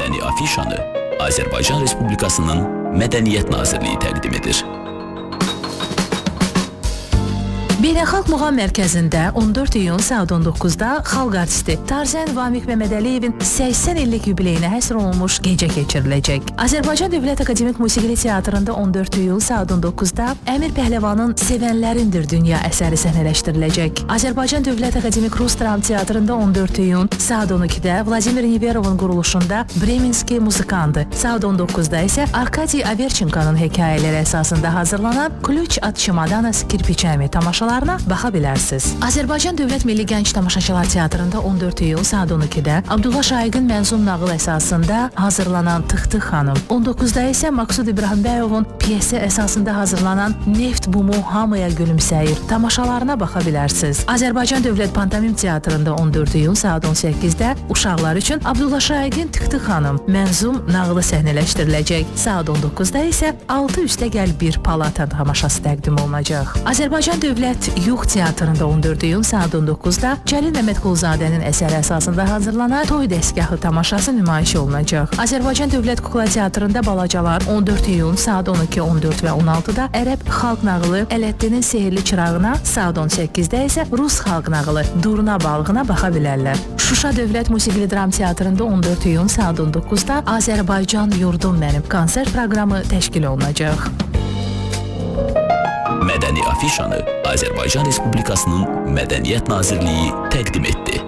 Mədəni afişanı Azərbaycan Respublikasının Mədəniyyət Nazirliyi təqdim edir. Beynəlxalq Muğam Mərkəzində 14 iyun saat 19-da xalq artisti Tarzən Vamiq Məmmədəliyevin 80 illik yubileyinə həsr olunmuş gecə keçiriləcək. Azərbaycan Dövlət Akademik Musiqili Teatrında 14 iyun saat 19-da Əmir Pəhləvanın Sevənlərindir dünya əsəri səhnələşdiriləcək. Azərbaycan Dövlət Akademik Rus Dram Teatrında 14 iyun saat 12-də Vladimir Neverovun quruluşunda Bremenski muzikandı. Saat 19-da isə Arkadiy Averçenkonun hekayələri əsasında hazırlanan Kluç at Çimadana Kirpiçəmi tamaşalarına baxa bilərsiniz. Azərbaycan Dövlət Milli Gənc Tamaşaçılar Teatrında 14 iyun saat 12-də Abdullah Şaiqin mənzum nağıl əsasında hazırlanan Tıxtıq xanım, 19-da isə Maqsud İbrahimbəyovun piyesi əsasında hazırlanan Neft bumu hamıya gülümsəyir tamaşalarına baxa bilərsiniz. Azərbaycan Dövlət Pantomim Teatrında 14 iyun saat 18-də uşaqlar üçün Abdullah Şaiqin Tıxtıq xanım mənzum nağılı səhnələşdiriləcək. Saat 19-da isə 6 üstə gəl bir palata tamaşası təqdim olunacaq. Azərbaycan Dövlət Yuğ Teatrında 14 iyun saat 19-da Cəlil Məmmədquluzadənin əsəri əsasında hazırlanan Toy dəstgahı tamaşası nümayiş olunacaq. Azərbaycan Dövlət Kukla Teatrında balacalar 14 iyun saat 12, 14 və 16-da ərəb xalq nağılı Ələddinin Sehirli Çırağına, saat 18-də isə Rus xalq nağılı Durna balığına baxa bilərlər. Şuşa Dövlət Musiqili Dram Teatrında 14 iyun saat 19-da Azərbaycan Yurdum Mənim konsert proqramı təşkil olunacaq. Mədəni afişanı Azərbaycan Respublikasının Mədəniyyət Nazirliyi təqdim etdi.